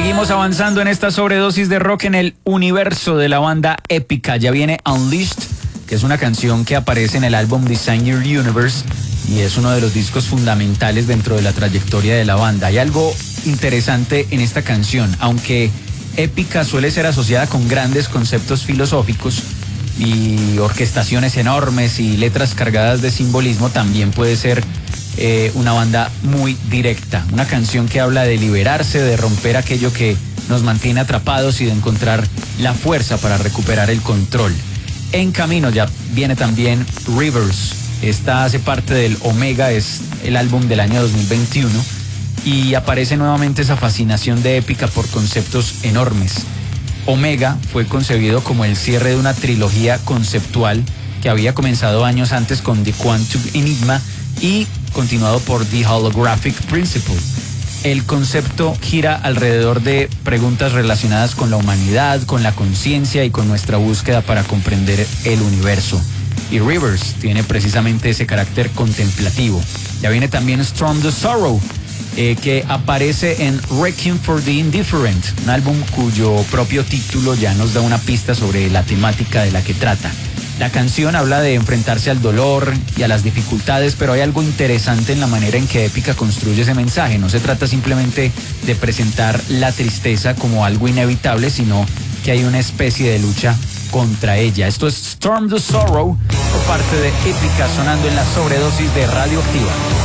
Seguimos avanzando en esta sobredosis de rock en el universo de la banda Épica. Ya viene Unleashed, que es una canción que aparece en el álbum Design Your Universe y es uno de los discos fundamentales dentro de la trayectoria de la banda. Hay algo interesante en esta canción, aunque Épica suele ser asociada con grandes conceptos filosóficos y orquestaciones enormes y letras cargadas de simbolismo, también puede ser una banda muy directa, una canción que habla de liberarse, de romper aquello que nos mantiene atrapados y de encontrar la fuerza para recuperar el control. En camino ya viene también Rivers. Esta hace parte del Omega, es el álbum del año 2021 y aparece nuevamente esa fascinación de Épica por conceptos enormes. Omega fue concebido como el cierre de una trilogía conceptual que había comenzado años antes con The Quantum Enigma y continuado por The Holographic Principle. El concepto gira alrededor de preguntas relacionadas con la humanidad, con la conciencia y con nuestra búsqueda para comprender el universo. Y Rivers tiene precisamente ese carácter contemplativo. Ya viene también Storm the Sorrow, que aparece en Requiem for the Indifferent, un álbum cuyo propio título ya nos da una pista sobre la temática de la que trata. La canción habla de enfrentarse al dolor y a las dificultades, pero hay algo interesante en la manera en que Épica construye ese mensaje. No se trata simplemente de presentar la tristeza como algo inevitable, sino que hay una especie de lucha contra ella. Esto es Storm the Sorrow por parte de Épica, sonando en la sobredosis de Radioactiva.